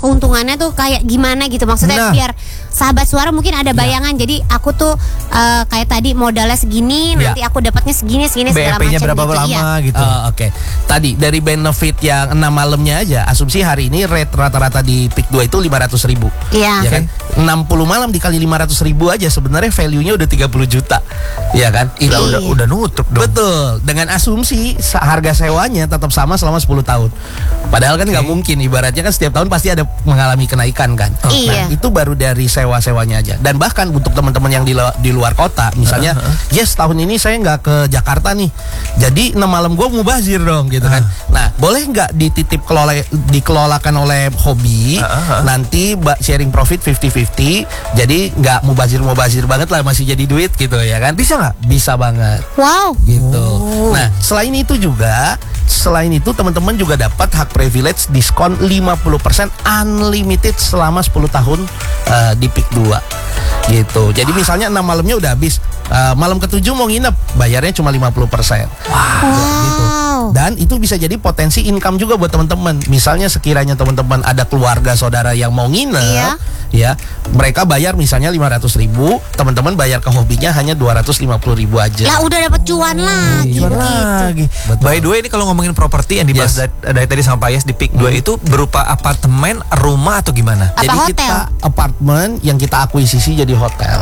keuntungannya tuh kayak gimana gitu, maksudnya biar sahabat suara mungkin ada bayangan. Jadi aku tuh kayak tadi modalnya segini, nanti aku dapatnya segini segala macam. BEP-nya berapa gitu, lama gitu. Oke. Tadi dari benefit yang 6 malamnya aja, asumsi hari ini rate rata-rata di Pick 2 itu 500.000. Iya. Ya kan? 60 malam dikali 500.000 aja sebenarnya value-nya udah 30 juta. Ya kan? Itu Udah nutup dong. Betul. Dengan asumsi harga sewanya tetap sama selama 10 tahun. Padahal kan nggak mungkin, ibaratnya kan setiap tahun pasti ada mengalami kenaikan kan. Iya. Nah, itu baru dari sewa-sewanya aja. Dan bahkan untuk teman-teman yang di luar kota, misalnya, yes tahun ini saya nggak ke Jakarta nih, jadi 6 malam gue mubazir dong gitu kan. Nah, boleh nggak dikelolakan oleh hobi, nanti sharing profit 50-50, jadi nggak mubazir banget lah, masih jadi duit gitu ya kan. Bisa nggak? Bisa banget. Wow. Gitu. Nah, selain itu teman-teman juga dapat hak privilege diskon 50% unlimited selama 10 tahun di Pick 2 gitu. Jadi misalnya 6 malamnya udah habis, malam ke-7 mau nginep, bayarnya cuma 50%. Gitu. Dan itu bisa jadi potensi income juga buat teman-teman. Misalnya sekiranya teman-teman ada keluarga saudara yang mau nginep, ya, mereka bayar misalnya 500.000, teman-teman bayar ke hobinya hanya 250.000 aja. Lah udah dapat cuan lagi. By the way, ini kalau ngomongin properti yang dibahas dari tadi sama Pak Yes di Pick 2 itu berupa apartemen, rumah atau gimana? Apa Jadi hotel? kita apartemen yang kita akuisisi jadi hotel.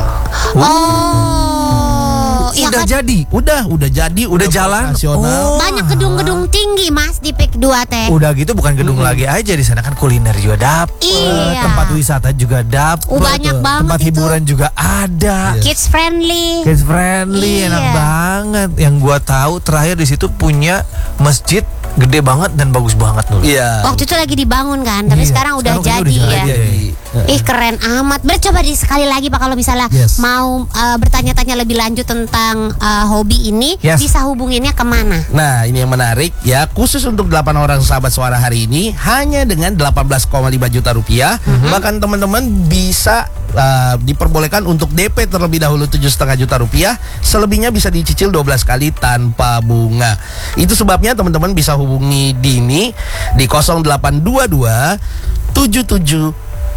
Ya Udah kan? jadi. Udah jalan. operasional. Banyak gedung-gedung tinggi Mas di Pick 2 teh. Udah gitu bukan gedung lagi aja, di sana kan kuliner juga dapet, Iya. tempat wisata juga dapet, Banyak banget tempat itu. hiburan juga ada. Kids friendly. Kids friendly, Iya. enak banget. Yang gua tahu terakhir di situ punya masjid gede banget dan bagus banget dulu. Iya. Waktu itu lagi dibangun kan, tapi sekarang udah Sekarang jadi udah ya. jadi. Ih keren amat. Coba sekali lagi Pak, kalau misalnya mau bertanya-tanya lebih lanjut tentang hobi ini, bisa hubunginnya kemana? Nah, ini yang menarik ya, khusus untuk 8 orang sahabat suara hari ini hanya dengan 18,5 juta rupiah. Bahkan teman-teman bisa diperbolehkan untuk DP terlebih dahulu 7,5 juta rupiah, selebihnya bisa dicicil 12 kali tanpa bunga. Itu sebabnya teman-teman bisa hubungi Dini di 0822 77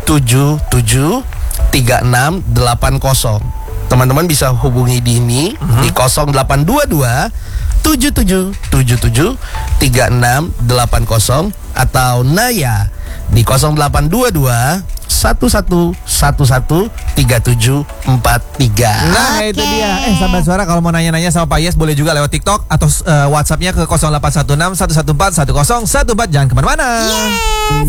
3680. Teman-teman bisa hubungi Dini di 0822 77 3680 atau Naya di 0822 1111 3743. Nah, itu dia. Sahabat suara, kalau mau nanya-nanya sama Pak Yes boleh juga lewat TikTok atau WhatsApp-nya ke 0816 114 1014. Jangan kemana-mana.